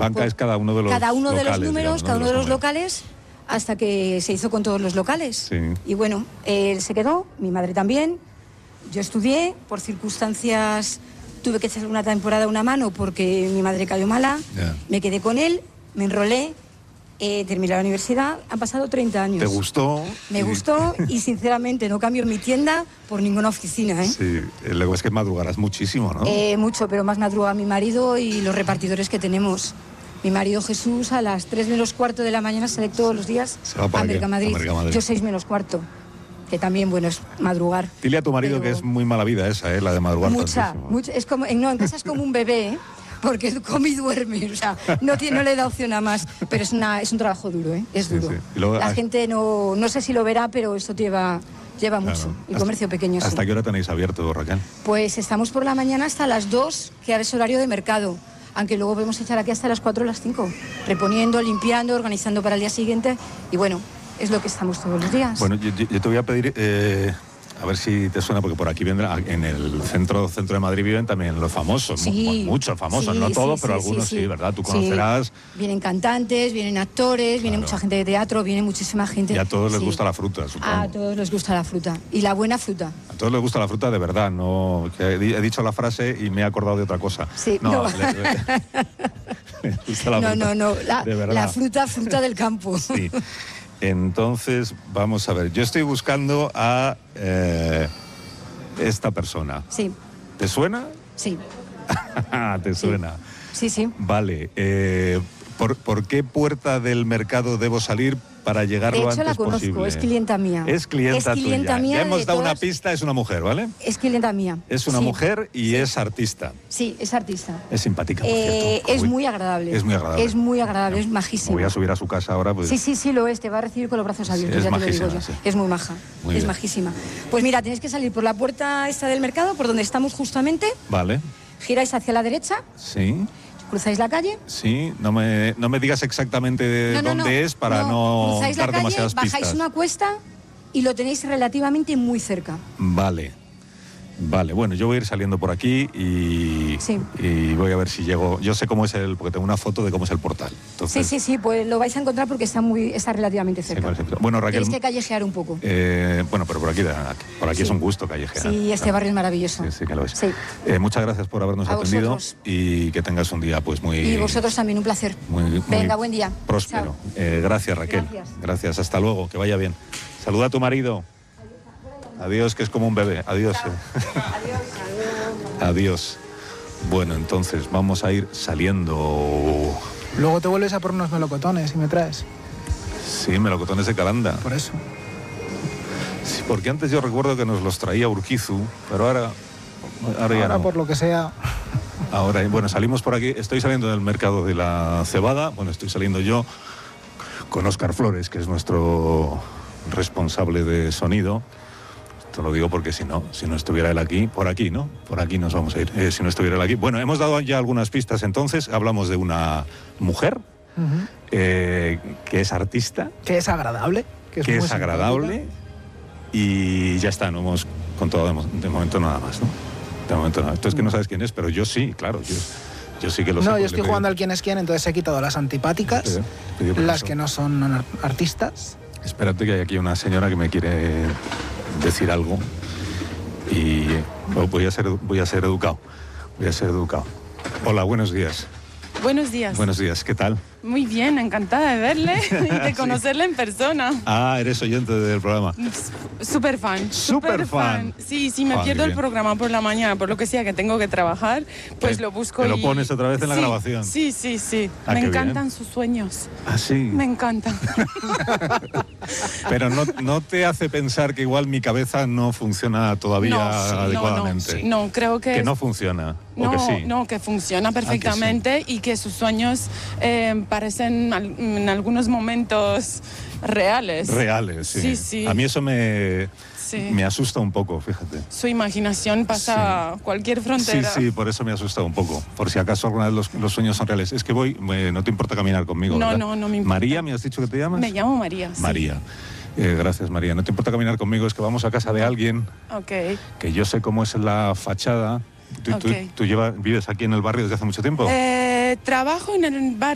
banca es cada uno de los cada uno de los locales, números, digamos, cada ¿no? uno de los locales, hasta que se hizo con todos los locales. Sí. Y bueno, él se quedó, mi madre también. Yo estudié, por circunstancias tuve que hacer una temporada una mano porque mi madre cayó mala. Ya. Me quedé con él, me enrolé, terminé la universidad, han pasado 30 años. ¿Te gustó? Me gustó y sinceramente no cambio mi tienda por ninguna oficina, ¿eh? Sí, luego es que madrugarás muchísimo, ¿no? Mucho, pero más madruga mi marido y los repartidores que tenemos. Mi marido Jesús a las 3 menos cuarto de la mañana sale todos los días Se va para a Mercamadrid. Mercamadrid. Yo 6 menos cuarto, que también, bueno, es madrugar. Dile a tu marido Pero que es muy mala vida esa, la de madrugar tantísimo. Mucha. Es como, no, en casa es como un bebé, ¿eh? Porque come y duerme, o sea, no le da opción a más, pero es un trabajo duro, ¿eh? Es duro. Sí. Y luego, la gente no sé si lo verá, pero esto lleva mucho, el comercio pequeño. ¿Hasta sí. qué hora tenéis abierto, Raquel? Pues estamos por la mañana hasta las 2, que ahora es horario de mercado, aunque luego podemos echar aquí hasta las 4 o las 5, reponiendo, limpiando, organizando para el día siguiente, y bueno, es lo que estamos todos los días. Bueno, yo te voy a pedir, a ver si te suena, porque por aquí vendrá, en el centro de Madrid viven también los famosos, Sí, muchos famosos, sí, no todos, sí, pero sí, algunos sí. sí, ¿verdad? Tú Sí. conocerás. Vienen cantantes, vienen actores, viene mucha gente de teatro, viene muchísima gente. Y a todos les Sí. gusta la fruta, supongo. A todos les gusta la fruta, y la buena fruta. A todos les gusta la fruta de verdad, no. Que he dicho la frase y me he acordado de otra cosa. Sí, no. no. Me gusta la fruta, No, de verdad. la fruta del campo. Sí. Entonces, vamos a ver. Yo estoy buscando a esta persona. Sí, ¿Te suena? sí, ¿Te suena? sí, sí. Vale. ¿Por qué puerta del mercado debo salir para llegar De lo hecho, antes la conozco, posible? es clienta mía. Es clienta tuya. mía Ya hemos de dado una todas- pista, es una mujer, ¿vale? Es clienta mía. Es una Sí. mujer y es artista. Sí, es artista. Es simpática, por cierto. Es Uy, muy agradable. Es muy agradable. Es muy agradable, es Me majísima. voy a subir a su casa ahora. Pues, Sí, lo es, te va a recibir con los brazos abiertos, es ya te lo digo majísima, yo. sí. Es muy maja, Muy es bien. majísima. Pues mira, tenéis que salir por la puerta esta del mercado, por donde estamos justamente, Vale. giráis hacia la derecha, Sí. cruzáis la calle. Sí. No me digas exactamente dónde es para no cruzáis la dar calle, demasiadas bajáis pistas. una cuesta y lo tenéis relativamente muy cerca. Vale. Bueno, yo voy a ir saliendo por aquí y voy a ver si llego. Yo sé cómo es porque tengo una foto de cómo es el portal. Entonces, Sí, pues lo vais a encontrar porque está relativamente sé cerca. cuál es el- Bueno, Raquel. Tenéis que callejear un poco. Bueno, pero por aquí Sí. es un gusto callejear. Sí, este barrio es maravilloso. Sí, que lo es. Sí. Muchas gracias por habernos A atendido vosotros. y que tengas un día pues muy... Y vosotros también, un placer. muy Venga, buen día. próspero. Chao. Gracias, Raquel. Gracias, hasta luego, que vaya bien. Saluda a tu marido. Adiós, que es como un bebé. Adiós. Adiós. Bueno, entonces vamos a ir saliendo. Luego te vuelves a por unos melocotones y me traes. Sí, melocotones de Calanda. Por eso. Sí, porque antes yo recuerdo que nos los traía Urquizu, pero ahora ya Ahora, no. por lo que sea. Ahora, bueno, salimos por aquí. Estoy saliendo del mercado de la cebada. Bueno, estoy saliendo yo con Óscar Flores, que es nuestro responsable de sonido. Esto lo digo porque si no estuviera él aquí, por aquí, ¿no? Por aquí nos vamos a ir. Si no estuviera él aquí. Bueno, hemos dado ya algunas pistas entonces. Hablamos de una mujer que es artista, Que es agradable. Que que muy es agradable y ya está. No hemos contado de momento nada más, ¿no? De momento nada. Esto es que no sabes quién es, pero yo sí, claro. Yo sí que lo sé. No, yo porque estoy le jugando pedí- al quién es quién, entonces he quitado las antipáticas, pedí las permiso. que no son artistas. Espérate, que hay aquí una señora que me quiere decir algo y voy a ser educado. Hola, buenos días. Buenos días. Buenos días, ¿qué tal? Muy bien, encantada de verle y de conocerle en persona. Ah, eres oyente del programa. Súper fan. Súper fan. Sí, me Ah, pierdo qué el bien. programa por la mañana, por lo que sea que tengo que trabajar, pues lo busco ¿Te lo y... pones otra vez en la Sí, grabación? Sí. Ah, Me qué encantan bien. sus sueños. Ah, sí. Me encantan. Pero no te hace pensar que igual mi cabeza no funciona todavía adecuadamente. No, creo que... Que no funciona. No, ¿O que sí? no, que funciona perfectamente y que sus sueños parecen en algunos momentos reales. Reales, sí. Sí. A mí eso me Sí. asusta un poco, fíjate. Su imaginación pasa cualquier frontera. Sí, por eso me asusta un poco. Por si acaso alguna vez los sueños son reales. Es que no te importa caminar conmigo, No, ¿verdad? no me importa. María, ¿me has dicho que te llamas? Me llamo María. Sí. María. Gracias, María. No te importa caminar conmigo, es que vamos a casa de alguien Ok. que yo sé cómo es la fachada. ¿Tú Ok. vives aquí en el barrio desde hace mucho tiempo? Trabajo en el bar